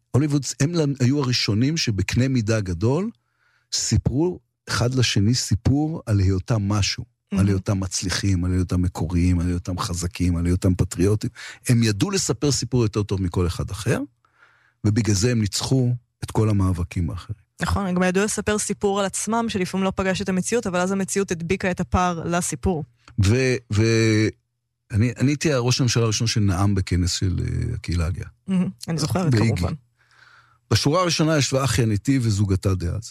הוליווד, הם היו הראשונים שבקנה מידה גדול, סיפרו אחד לשני סיפור על היותם משהו, על היותם מצליחים, על היותם מקוריים, על היותם חזקים, על היותם פטריוטים. הם ידעו לספר סיפור יותר טוב מכל אחד אחר, ובגלל זה הם ניצחו את כל המאבקים האחרים. נכון, הם גם ידעו לספר סיפור על עצמם, שלפעמים לא פגש את המציאות, אבל אז המציאות הדביקה את הפער לסיפור. אני הייתי ראש הממשלה הראשון שנאם בכנס של הקהילה הגאה. אני זוכרת כמובן. בשורה הראשונה ישבה אחייניתי וזוגתה דאז.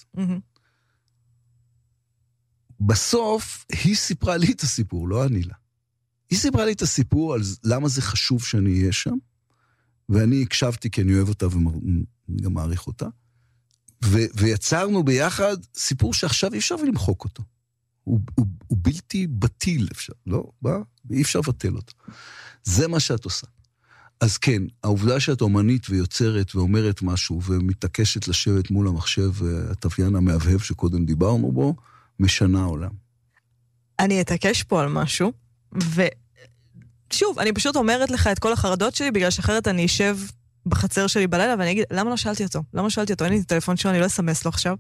בסוף היא סיפרה לי את הסיפור, לא אני לה. היא סיפרה לי את הסיפור על למה זה חשוב שאני אהיה שם, ואני הקשבתי כי אני אוהב אותה וגם מעריך אותה, ויצרנו ביחד סיפור שעכשיו אי אפשר למחוק אותו. הוא בלתי בטיל, אפשר, לא? אי אפשר לבטל אותו. זה מה שאת עושה. אז כן, העובדה שאת אומנית ויוצרת ואומרת משהו, ומתעקשת לשבת מול המחשב, התוויין המאבהב שקודם דיברנו בו, משנה העולם. אני אתעקש פה על משהו, ושוב, אני פשוט אומרת לך את כל החרדות שלי, בגלל שאחרת אני אשב בחצר שלי בלילה, ואני אגיד, למה לא שאלתי אותו? למה שאלתי אותו? אין לי את הטלפון שלו, אני לא אסמס לו עכשיו.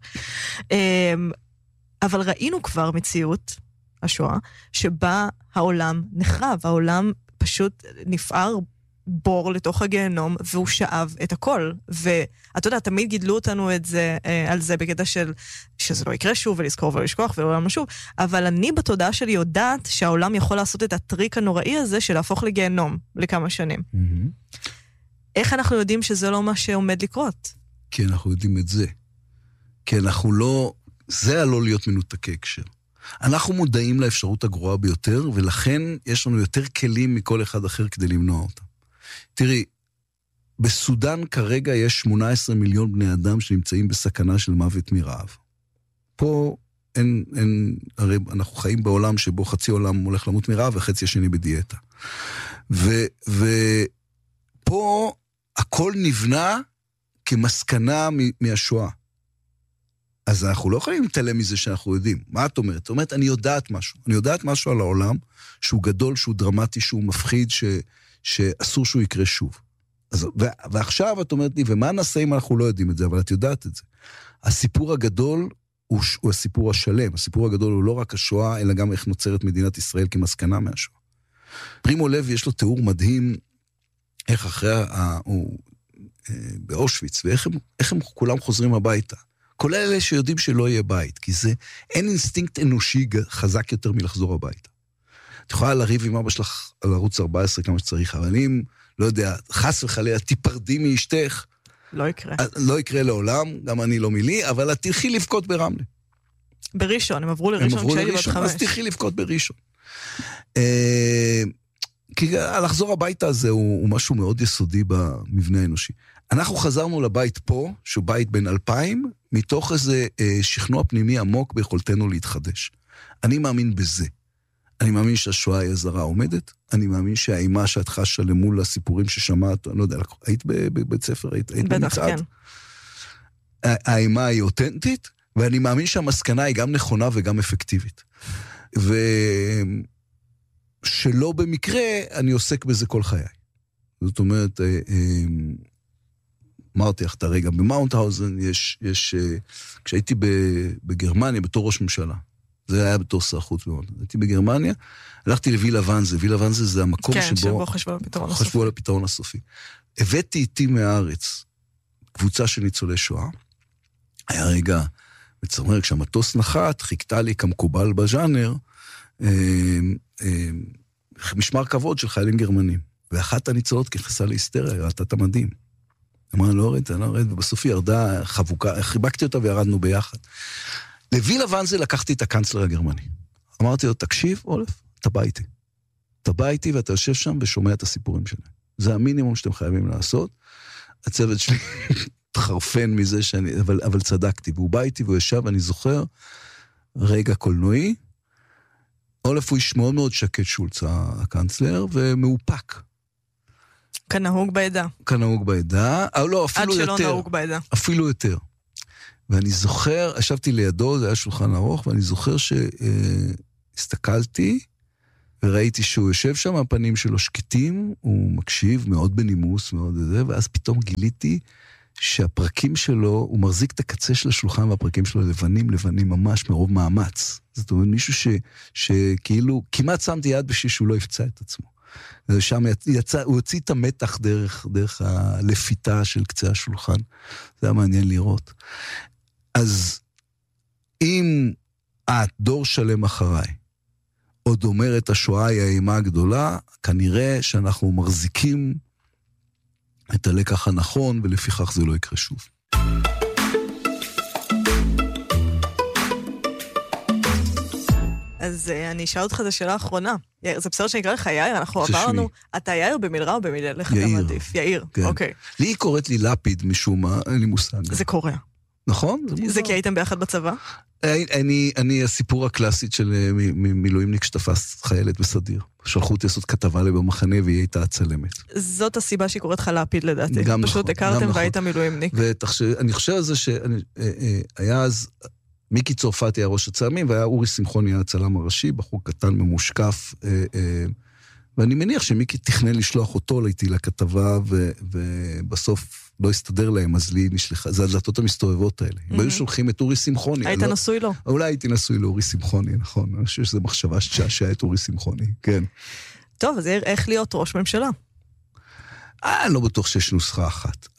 אבל ראינו כבר מציאות, השואה, שבה העולם נחרב, העולם פשוט נפער בור לתוך הגיהנום, והוא שאב את הכל. ואתה יודע, תמיד גידלו אותנו את זה, על זה בקטע של, שזה לא יקרה שוב, ולזכור ולשכוח, ולעולם לא שוב. אבל אני בתודעה שלי יודעת שהעולם יכול לעשות את הטריק הנוראי הזה, של להפוך לגיהנום לכמה שנים. איך אנחנו יודעים שזה לא מה שעומד לקרות? כי אנחנו יודעים את זה. כי אנחנו לא, זה הלא להיות מנותקי הקשר. אנחנו מודעים לאפשרות הגרועה ביותר, ולכן יש לנו יותר כלים מכל אחד אחר כדי למנוע אותה. תראי, בסודן כרגע יש 18 מיליון בני אדם שנמצאים בסכנה של מוות מרעב. פה הרי אנחנו חיים בעולם שבו חצי עולם הולך למות מרעב, וחצי השני בדיאטה. ופה הכל נבנה כמסקנה מהשואה. אז אנחנו לא יכולים להתעלם מזה שאנחנו יודעים. מה את אומרת? זאת אומרת, אני יודעת משהו. אני יודעת משהו על העולם, שהוא גדול, שהוא דרמטי, שהוא מפחיד, שאסור שהוא יקרה שוב. ועכשיו את אומרת לי, ומה נעשה אם אנחנו לא יודעים את זה, אבל את יודעת את זה. הסיפור הגדול הוא הסיפור השלם. הסיפור הגדול הוא לא רק השואה, אלא גם איך נוצרת מדינת ישראל כמסקנה מהשואה. פרימו לוי יש לו תיאור מדהים, איך אחרי באושוויץ, ואיך הם כולם חוזרים הביתה. כל אלה שיודעים שלא יהיה בית, כי זה, אין אינסטינקט אנושי חזק יותר מלחזור הביתה. את יכולה לריב עם אבא שלך על ערוץ 14 כמה שצריך, אבל אם, לא יודע, חס וחלילה, תיפרדי מאשתך, לא יקרה. לא יקרה לעולם, גם אני לא מילי, אבל את תלכי לבכות ברמלה. בראשון, הם עברו לראשון כשהייתי בת 5. אז תלכי לבכות בראשון. כי לחזור הביתה הזה הוא משהו מאוד יסודי במבנה האנושי. אנחנו חזרנו לבית פה, שהוא בית בין 2000, מתוך איזה שכנוע פנימי עמוק ביכולתנו להתחדש. אני מאמין בזה. אני מאמין שהשואה היא הזרה עומדת, אני מאמין שהאימה שאת חשה למול הסיפורים ששמעת, אני לא יודע, היית בבית ספר, היית במצעד? כן. האימה היא אותנטית, ואני מאמין שהמסקנה היא גם נכונה וגם אפקטיבית. ושלא במקרה אני עוסק בזה כל חיי. זאת אומרת, אמרתי לך את הרגע, במאונטהאוזן כשהייתי בגרמניה בתור ראש ממשלה, זה היה בתור שר חוץ מאוד. הייתי בגרמניה, הלכתי לווילה ואנזה. וילה ואנזה זה המקום שבו חשבו על הפתרון הסופי. הבאתי איתי מהארץ קבוצה של ניצולי שואה. היה רגע מצמרר, כשהמטוס נחת, חיכתה לי כמקובל בז'אנר, משמר כבוד של חיילים גרמנים. ואחת הניצולות ככסה להיסטריה, ראתה את המדים. אמרה, לא ארד, ובסוף היא ירדה חבוקה, חיבקתי אותה וירדנו ביחד. לווילה ואנזה לקחתי את הקנצלר הגרמני. אמרתי לו, תקשיב, אולף, אתה בא איתי. אתה בא איתי ואתה יושב שם ושומע את הסיפורים שלהם. זה המינימום שאתם חייבים לעשות. הצוות שלי תחרפן מזה אבל צדקתי. והוא בא איתי והוא ישב, ואני זוכר, רגע קולנועי, אולף הוא איש מאוד מאוד שקט שולץ, הקנצלר, ומאופק. כנהוג בעדה. כנהוג בעדה, לא, אפילו יותר. עד שלא נהוג בעדה. אפילו יותר. ואני זוכר, ישבתי לידו, זה היה שולחן ארוך, ואני זוכר שהסתכלתי, וראיתי שהוא יושב שם, הפנים שלו שקטים, הוא מקשיב מאוד בנימוס, מאוד זה, ואז פתאום גיליתי שהפרקים שלו, הוא מחזיק את הקצה של השולחן, והפרקים שלו לבנים ממש מרוב מאמץ. זאת אומרת, מישהו שכאילו, כמעט שמתי יד בשביל שהוא לא יפצע את עצמו. ושם הוא הוציא את המתח דרך הלפיתה של קצה השולחן. זה היה מעניין לראות. אז אם את, דור שלם אחריי, עוד אומרת השואה היא האימה הגדולה, כנראה שאנחנו מחזיקים את הלקח הנכון, ולפיכך זה לא יקרה שוב. אז אני אשאל אותך את השאלה האחרונה. זה בסדר שנקרא לך יאיר, אנחנו עברנו, אתה יאיר במילרע או במילא? איך אתה מעדיף? יאיר, אוקיי. לי היא קוראת לי לפיד משום מה, אין לי מושג. זה קורה. נכון? זה כי הייתם ביחד בצבא? אני הסיפור הקלאסית של מילואימניק שתפס חיילת בסדיר. שלחו אותי לעשות כתבה לי במחנה, והיא הייתה הצלמת. זאת הסיבה שהיא קוראת לך לפיד לדעתי. גם נכון. פשוט הכרתם והיית מילואימניק. ואני חושב על זה שהיה אז, מיקי צרפתי היה ראש הצלמים, והיה אורי שמחון היה הצלם הראשי, בחור קטן ממושקף, ואני מניח שמיקי תכנן לשלוח אותו איתי לכתבה, ובסוף לא הסתדר להם, אז לי נשלחה, זה הדלתות המסתובבות האלה. אם היו שולחים את אורי שמחוני. היית נשוי לו. אולי הייתי נשוי לאורי שמחוני, נכון. אני חושב שזו מחשבה שתשעשע את אורי שמחוני, כן. טוב, אז איך להיות ראש ממשלה? אני לא בטוח שיש נוסחה אחת.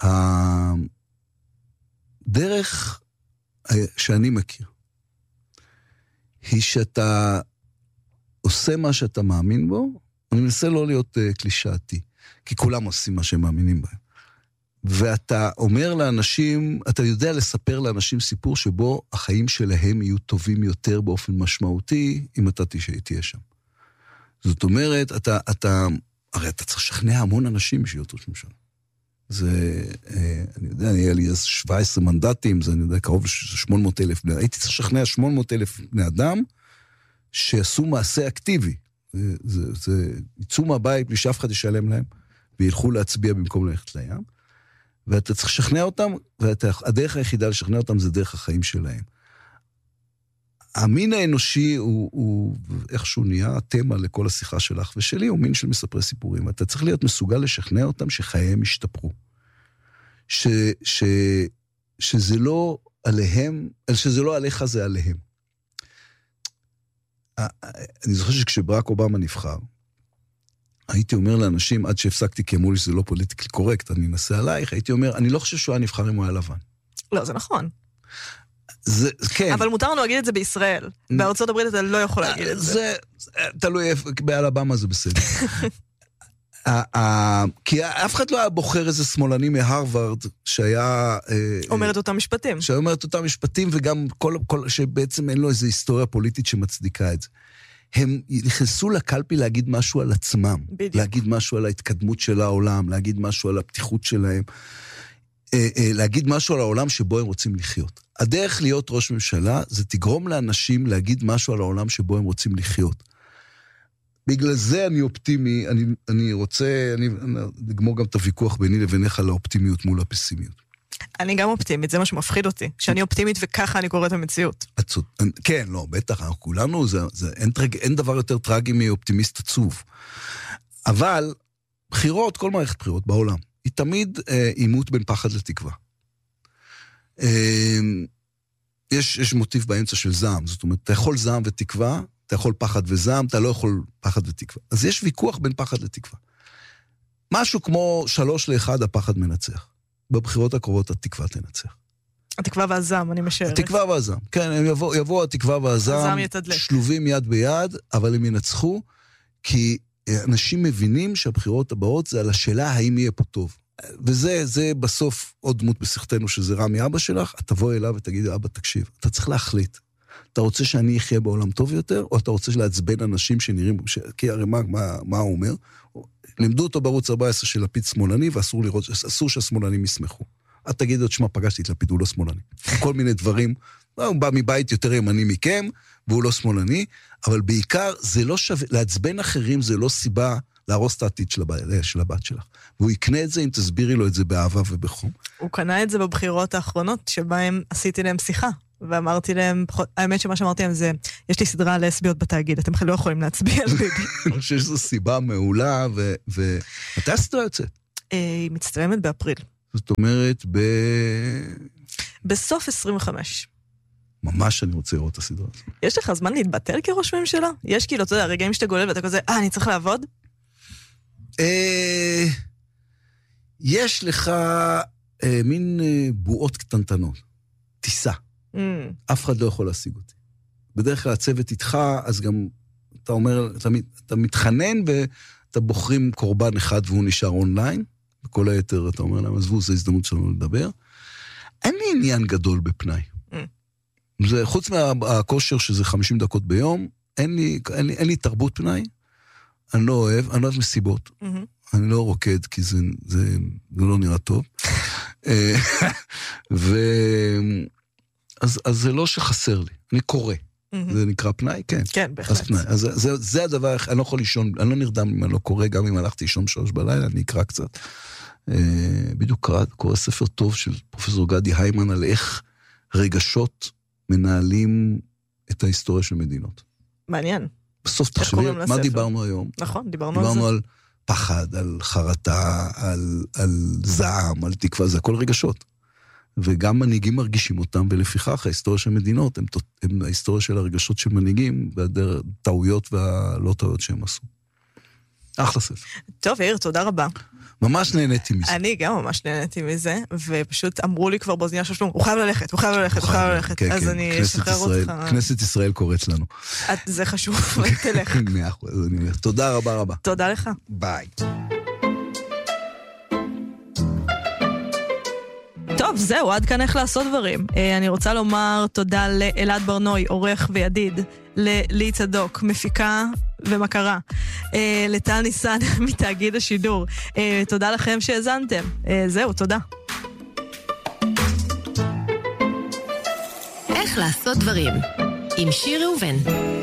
הדרך שאני מכיר, היא שאתה עושה מה שאתה מאמין בו, אני מנסה לא להיות קלישאתי, כי כולם עושים מה שהם מאמינים בהם. ואתה אומר לאנשים, אתה יודע לספר לאנשים סיפור שבו החיים שלהם יהיו טובים יותר באופן משמעותי, אם אתה תהיה שם. זאת אומרת, הרי אתה צריך לשכנע המון אנשים בשביל להיות ראש ממשלה. זה, אני יודע, היה לי אז 17 מנדטים, זה אני יודע, קרוב ל-800,000, הייתי צריך לשכנע 800,000 בני אדם, שעשו מעשה אקטיבי. זה יצאו מהבית, בלי שאף אחד ישלם להם, וילכו להצביע במקום ללכת לים. ואתה צריך לשכנע אותם, והדרך היחידה לשכנע אותם זה דרך החיים שלהם. המין האנושי הוא איכשהו נהיה התמה לכל השיחה שלך ושלי, הוא מין של מספרי סיפורים. אתה צריך להיות מסוגל לשכנע אותם שחייהם ישתפרו. שזה לא עליהם, שזה לא עליך, זה עליהם. אני זוכר שכשברק אובמה נבחר, הייתי אומר לאנשים, עד שהפסקתי כי אמרו לי שזה לא פוליטיקלי קורקט, אני אנסה עלייך, הייתי אומר, אני לא חושב שהוא היה נבחר אם הוא היה לבן. לא, זה נכון. זה, כן. אבל מותר לנו להגיד את זה בישראל. בארצות הברית אתה לא יכול להגיד את זה. זה תלוי, באלבמה זה בסדר. כי אף אחד לא היה בוחר איזה שמאלני מהרווארד שהיה... אומר את אותם משפטים. שהיה אומר את אותם משפטים, וגם שבעצם אין לו איזו היסטוריה פוליטית שמצדיקה את זה. הם נכנסו לקלפי להגיד משהו על עצמם. בדיוק. להגיד משהו על ההתקדמות של העולם, להגיד משהו על הפתיחות שלהם, להגיד משהו על העולם שבו הם רוצים לחיות. הדרך להיות ראש ממשלה זה תגרום לאנשים להגיד משהו על העולם שבו הם רוצים לחיות. בגלל זה אני אופטימי, אני רוצה, אני אגמור גם את הוויכוח ביני לבינך על האופטימיות מול הפסימיות. אני גם אופטימית, זה מה שמפחיד אותי, שאני אופטימית וככה אני קוראת המציאות. כן, לא, בטח, כולנו, אין דבר יותר טרגי מאופטימיסט עצוב. אבל בחירות, כל מערכת בחירות בעולם, היא תמיד אימות בין פחד לתקווה. יש מוטיב באמצע של זעם, זאת אומרת, אתה יכול זעם ותקווה, אתה יכול פחד וזעם, אתה לא יכול פחד ותקווה. אז יש ויכוח בין פחד לתקווה. משהו כמו 3-1 הפחד מנצח. בבחירות הקרובות התקווה תנצח. התקווה והזעם, אני משערת. התקווה והזעם, כן, הם יבואו התקווה והזעם, שלובים יד ביד, אבל הם ינצחו, כי אנשים מבינים שהבחירות הבאות זה על השאלה האם יהיה פה טוב. וזה בסוף עוד דמות בשכתנו שזה רמי אבא שלך, את תבוא אליו ותגיד, אבא תקשיב, אתה צריך להחליט. אתה רוצה שאני אחיה בעולם טוב יותר, או אתה רוצה לעצבן אנשים שנראים, כי הרי מה הוא אומר? לימדו אותו בערוץ 14 של לפיד שמאלני, ואסור שהשמאלנים ישמחו. את תגיד עוד שמה, פגשתי את לפיד, הוא לא שמאלני. כל מיני דברים, הוא בא מבית יותר ימני מכם, והוא לא שמאלני, אבל בעיקר זה לא שווה, לעצבן אחרים זה לא סיבה להרוס את העתיד של הבת שלך. והוא יקנה את זה אם תסבירי לו את זה באהבה ובחום. הוא קנה את זה בבחירות האחרונות, שבהם עשיתי להם שיחה. ואמרתי להם, האמת שמה שאמרתי להם זה, יש לי סדרה לסביות בתאגיד, אתם לא יכולים להצביע על ביבי. אני חושב שזו סיבה מעולה, ומתי הסדרה יוצאת? היא מצטלמת באפריל. זאת אומרת, בסוף 25. ממש אני רוצה לראות את הסדרה הזאת. יש לך זמן להתבטל כראש ממשלה? יש כאילו, אתה יודע, רגעים שאתה גולל ואתה כזה, אני צריך לעבוד? יש לך מין בועות קטנטנות. טיסה. אף אחד לא יכול להשיג אותי. בדרך כלל הצוות איתך, אז גם אתה אומר, אתה מתחנן ואתה בוחרים קורבן אחד והוא נשאר אונליין, וכל היתר אתה אומר להם, עזבו, זו הזדמנות שלנו לדבר. אין לי עניין גדול בפנאי. זה, חוץ מהכושר שזה 50 דקות ביום, אין לי תרבות פנאי, אני לא אוהב מסיבות. אני לא רוקד, כי זה לא נראה טוב. אז זה לא שחסר לי, אני קורא. זה נקרא פנאי? כן. כן, בהחלט. אז זה הדבר, אני לא יכול לישון, אני לא נרדם אם אני לא קורא, גם אם הלכתי לישון 3 בלילה, אני אקרא קצת. בדיוק קורא ספר טוב של פרופסור גדי היימן, על איך רגשות מנהלים את ההיסטוריה של מדינות. מעניין. בסוף תחשבי, מה דיברנו היום? נכון, דיברנו על זה. דיברנו על פחד, על חרטה, על זעם, על תקווה, זה הכל רגשות. וגם מנהיגים מרגישים אותם, ולפיכך ההיסטוריה של מדינות, הם ההיסטוריה של הרגשות של מנהיגים, והטעויות והלא טעויות שהם עשו. אחלה ספר. טוב, יאיר, תודה רבה. ממש נהניתי מזה. אני גם ממש נהניתי מזה, ופשוט אמרו לי כבר באוזניה שלום, הוא חייב ללכת, אז אני אשחרר אותך. כנסת ישראל קוראת לנו. זה חשוב, תלך. 100%, תודה רבה. תודה לך. ביי. טוב, זהו, עד כאן איך לעשות דברים. אני רוצה לומר תודה לאלעד ברנוי, עורך וידיד, ללי צדוק, מפיקה ומכרה, לטל ניסן מתאגיד השידור. תודה לכם שהזנתם. זהו, תודה. איך לעשות דברים עם שיר ראובן.